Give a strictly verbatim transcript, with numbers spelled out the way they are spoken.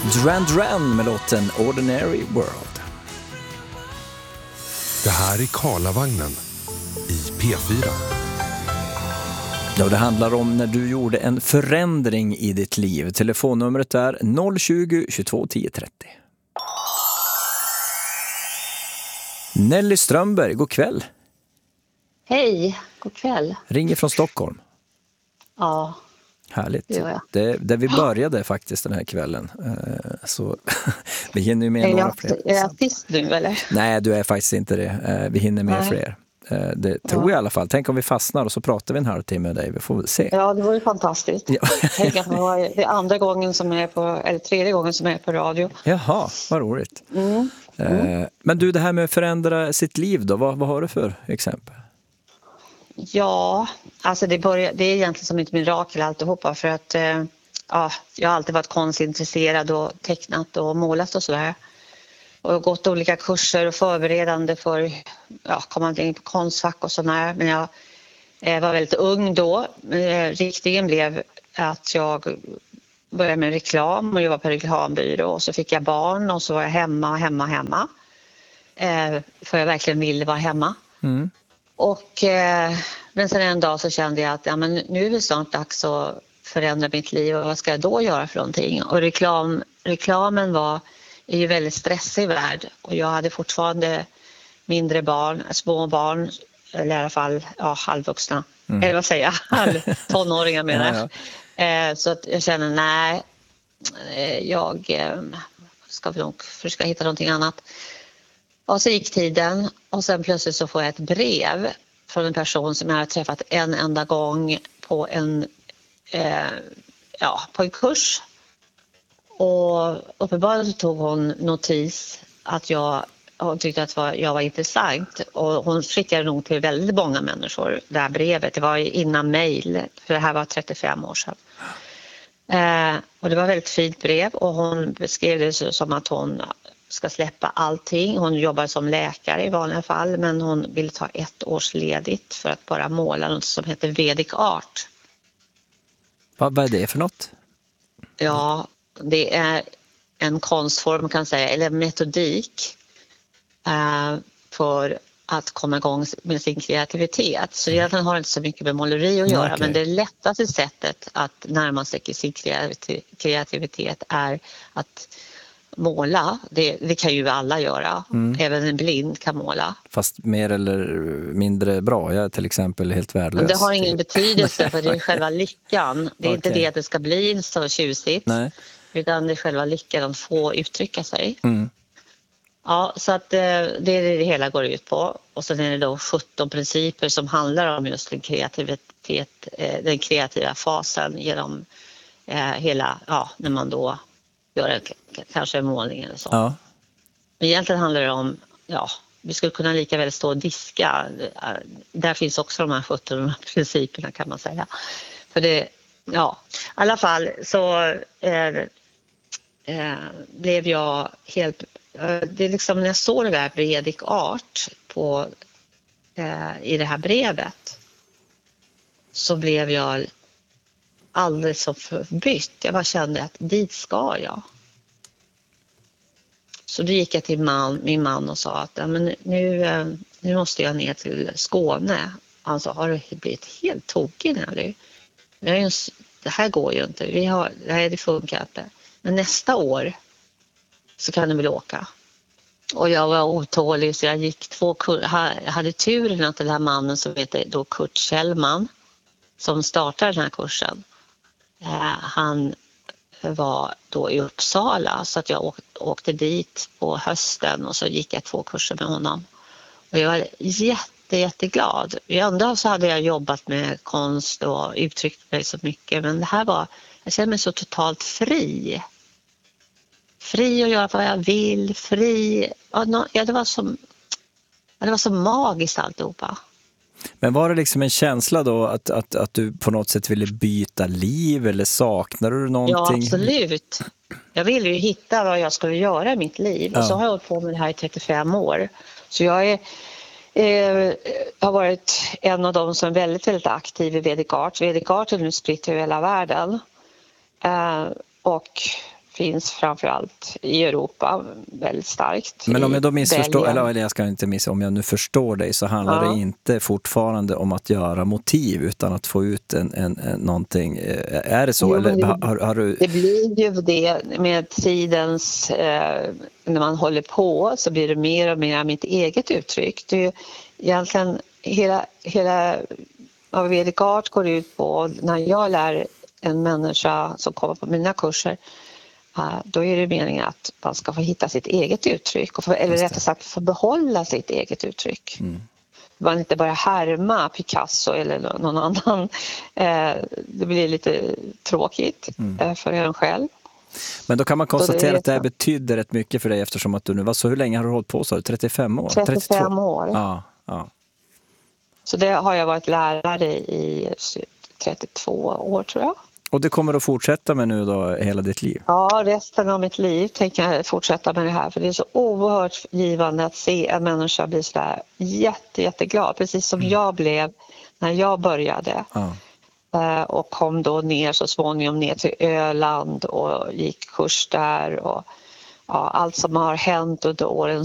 Duran Duran med låten Ordinary World. Det här är Karlavagnen i P fyra. Ja, det handlar om när du gjorde en förändring i ditt liv. Telefonnumret är noll tjugo, tjugotvå, tio trettio. Nelly Strömberg, god kväll. Hej, god kväll. Ringer från Stockholm. Ja. Härligt. Det gör jag. Det, där vi började faktiskt den här kvällen. Så vi hinner ju med är några jag, fler. Är jag artist nu eller? Nej, du är faktiskt inte det. Vi hinner med Nej. fler. Det tror ja. jag i alla fall. Tänk om vi fastnar och så pratar vi en halvtimme med dig. Vi får väl se. Ja, det var ju fantastiskt. Ja. Tänk att det är andra gången som är på, eller tredje gången som är på radio. Jaha, vad roligt. Mm. Mm. Men du, det här med att förändra sitt liv då, vad, vad har du för exempel? Ja, alltså det, börjar, det är egentligen som ett mirakel alltihopa för att eh, ja, jag har alltid varit konstintresserad och tecknat och målat och sådär. Och gått olika kurser och förberedande för ja, komma in på konstfack och sådär. Men jag eh, var väldigt ung då. Eh, riktningen blev att jag började med reklam och jobbade på reklambyrå. Och så fick jag barn och så var jag hemma, hemma, hemma. Eh, för jag verkligen ville vara hemma. Mm. Och, eh, men sen en dag så kände jag att ja, men nu är det snart dags att förändra mitt liv och vad ska jag då göra för någonting? Och reklam, reklamen var är ju väldigt stressig värld och jag hade fortfarande mindre barn, små barn, eller i alla fall ja, halvvuxna, mm. eller vad säger jag, halv, tonåringar menar jag. Ja, ja. Eh, så att jag kände nej, jag eh, ska nog försöka hitta någonting annat. Och så gick tiden och sen plötsligt så får jag ett brev från en person som jag har träffat en enda gång på en, eh, ja, på en kurs. Och uppenbarligen tog hon notis att jag, hon tyckte att jag var intressant. Och hon skickade nog till väldigt många människor det här brevet. Det var innan mejl, för det här var trettiofem år sedan. Eh, och det var ett väldigt fint brev och hon beskrev det som att hon ska släppa allting. Hon jobbar som läkare i vanliga fall men hon vill ta ett års ledigt för att bara måla något som heter Vedic Art. Vad, vad är det för något? Ja, det är en konstform kan man säga, eller metodik eh, för att komma igång med sin kreativitet. Så egentligen har det inte så mycket med måleri att göra, okay. Men det lättaste sättet att närma sig sin kreativitet är att måla. Det, det kan ju alla göra. Mm. Även en blind kan måla. Fast mer eller mindre bra. Jag är till exempel helt värdelös. Det har ingen betydelse för det är själva lyckan. Det är okay. Inte det att det ska bli så tjusigt. Nej. Utan det är själva lyckan att få uttrycka sig. Mm. Ja, så att det är det det hela går ut på. Och sen är det då sjutton principer som handlar om just den kreativitet, den kreativa fasen genom eh, hela, ja, när man då gör en, kanske en målning eller så. Ja. Men egentligen handlar det om, ja, vi skulle kunna lika väl stå och diska. Där finns också de här sjutton principerna kan man säga. För det, ja, i alla fall så eh, eh, blev jag helt, eh, det är liksom när jag såg det där Vedic Art på, eh, i det här brevet så blev jag alldeles så förbytt. Jag bara kände att dit ska jag. Så då gick jag till man, min man och sa att ja, men nu, nu måste jag ner till Skåne. Han sa, har du blivit helt tokig nu? Det här går ju inte. Vi har, det här det funkar inte. Men nästa år så kan du väl åka. Och jag var otålig så jag gick två kurser. Jag hade turen att den här mannen som heter då Kurt Kjellman som startade den här kursen. Han var då i Uppsala så att jag åkte, åkte dit på hösten och så gick jag två kurser med honom. Och jag var jätte, jätteglad. Ändå så hade jag jobbat med konst och uttryckt mig så mycket men det här var, jag kände mig så totalt fri. Fri att göra vad jag vill, fri. Ja, det var som, det var så magiskt alltihopa. Men var det liksom en känsla då att, att, att du på något sätt ville byta liv eller saknade du någonting? Ja, absolut. Jag ville ju hitta vad jag skulle göra i mitt liv. Ja. Och så har jag hållit på med det här i trettiofem år. Så jag är, eh, har varit en av dem som är väldigt, väldigt aktiv i Vedic Art. Vedic Art är nu spritt över hela världen. Eh, och finns framförallt i Europa väldigt starkt. Men om jag då missförstår, Belgien. eller jag ska inte missa, om jag nu förstår dig, så handlar Ja. det inte fortfarande om att göra motiv utan att få ut en, en, en, någonting. Är det så? Jo, eller det, har, har du... det blir ju det med tidens, eh, när man håller på så blir det mer och mer mitt eget uttryck. Det är ju egentligen hela, hela vad Vedic Art går ut på, när jag lär en människa som kommer på mina kurser, uh, då är det meningen att man ska få hitta sitt eget uttryck, och få, eller rättare sagt få behålla sitt eget uttryck. Mm. Man inte bara härma Picasso eller någon annan. Uh, det blir lite tråkigt mm. uh, för en själv. Men då kan man konstatera det att det här betyder rätt mycket för dig, eftersom att du nu var så, hur länge har du hållit på så? trettiofem år? trettiofem trettiotvå år. Ja, ja. Så det har jag varit lärare i trettiotvå år, tror jag. Och det kommer att fortsätta med nu då hela ditt liv? Ja, resten av mitt liv tänker jag fortsätta med det här. För det är så oerhört givande att se en människa bli så där jätte, jätteglad. Precis som mm. jag blev när jag började. Ja. Och kom då ner så småningom ner till Öland och gick kurs där. Och ja, allt som har hänt under åren